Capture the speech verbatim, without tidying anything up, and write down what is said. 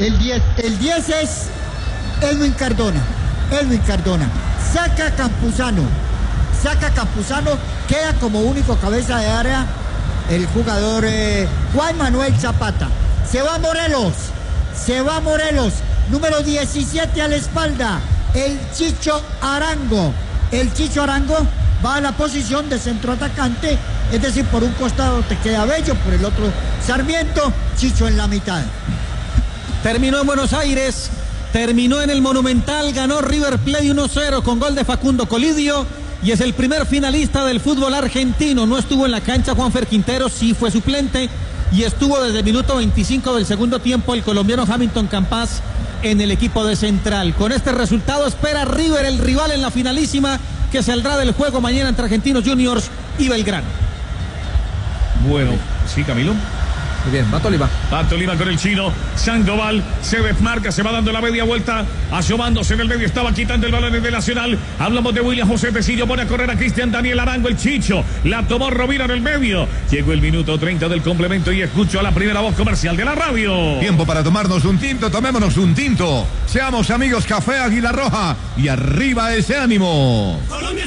El diez, el diez es Edwin Cardona. Edwin Cardona. Saca a Campuzano. Saca a Campuzano. Queda como único cabeza de área el jugador eh, Juan Manuel Zapata. Se va Morelos. Se va Morelos. Número diecisiete a la espalda. El Chicho Arango. El Chicho Arango va a la posición de centroatacante. Es decir, por un costado te queda Bello, por el otro Sarmiento. Chicho en la mitad. Terminó en Buenos Aires. Terminó en el Monumental. Ganó River Plate uno cero con gol de Facundo Colidio. Y es el primer finalista del fútbol argentino. No estuvo en la cancha Juanfer Quintero, sí fue suplente. Y estuvo desde el minuto veinticinco del segundo tiempo el colombiano Hamilton Campas en el equipo de Central. Con este resultado espera River, el rival en la finalísima, que saldrá del juego mañana entre Argentinos Juniors y Belgrano. Bueno, sí, Camilo. Muy bien, va Tolima. Va Tolima con el chino. Sandoval se desmarca, se va dando la media vuelta. Asomándose en el medio, estaba quitando el balón de Nacional. Hablamos de William José Tecillo. Pone a correr a Cristian Daniel Arango, el Chicho. La tomó Rovira en el medio. Llegó el minuto treinta del complemento y escucho a la primera voz comercial de la radio. Tiempo para tomarnos un tinto, tomémonos un tinto. Seamos amigos, Café Águila Roja. Y arriba ese ánimo. Colombia.